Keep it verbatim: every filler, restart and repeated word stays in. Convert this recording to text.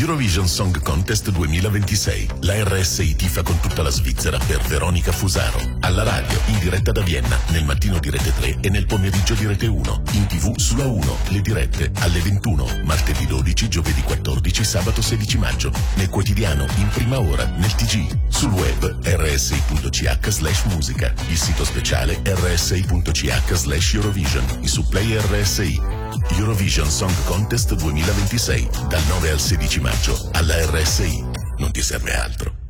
Eurovision Song Contest duemilaventisei. La R S I tifa con tutta la Svizzera per Veronica Fusaro. Alla radio, in diretta da Vienna, nel mattino di Rete tre e nel pomeriggio di Rete uno. In tv sulla uno, le dirette alle ventuno, martedì dodici, giovedì quattordici, sabato sedici maggio. Nel quotidiano, in prima ora, nel T G. Sul web r s i punto c h slash musica. Il sito speciale r s i punto c h slash Eurovision. I supplay R S I. Eurovision Song Contest duemilaventisei, dal nove al sedici maggio, alla R S I. Non ti serve altro.